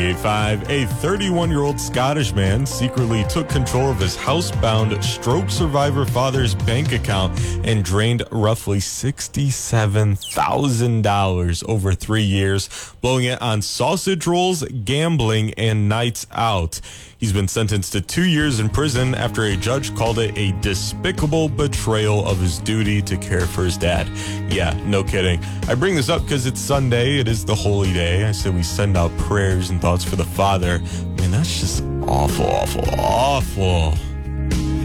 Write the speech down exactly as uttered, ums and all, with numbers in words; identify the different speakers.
Speaker 1: eight five. A thirty-one-year-old Scottish man secretly took control of his housebound stroke survivor father's bank account and drained roughly sixty-seven thousand dollars over three years, blowing it on sausage rolls, gambling, and nights out. He's been sentenced to two years in prison after a judge called it a despicable betrayal of his duty to care for his dad. Yeah, no kidding. I bring this up because it's Sunday. It is the holy day. I said we send out prayers and thoughts for the father. Man, that's just awful, awful, awful.